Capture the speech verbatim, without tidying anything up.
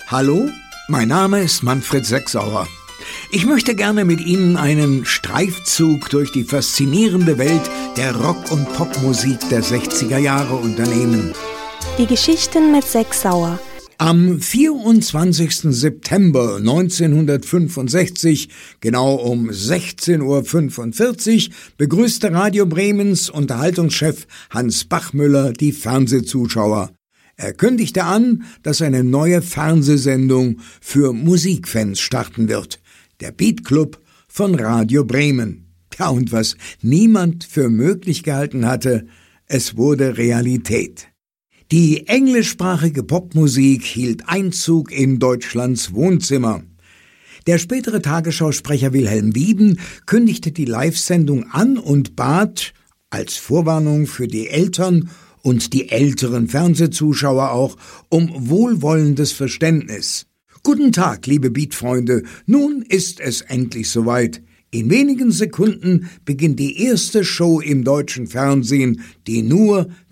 Hallo, mein Name ist Manfred Sechsauer. Ich möchte gerne mit Ihnen einen Streifzug durch die faszinierende Welt der Rock- und Popmusik der sechziger Jahre unternehmen. Die Geschichten mit Sechsauer. Am vierundzwanzigsten September neunzehnhundertfünfundsechzig, genau um sechzehn Uhr fünfundvierzig, begrüßte Radio Bremens Unterhaltungschef Hans Bachmüller die Fernsehzuschauer. Er kündigte an, dass eine neue Fernsehsendung für Musikfans starten wird. Der Beat Club von Radio Bremen. Ja, und was niemand für möglich gehalten hatte, es wurde Realität. Die englischsprachige Popmusik hielt Einzug in Deutschlands Wohnzimmer. Der spätere Tagesschausprecher Wilhelm Wieben kündigte die Live-Sendung an und bat, als Vorwarnung für die Eltern und die älteren Fernsehzuschauer auch, um wohlwollendes Verständnis. Guten Tag, liebe Beat-Freunde, nun ist es endlich soweit. In wenigen Sekunden beginnt die erste Show im deutschen Fernsehen, die nur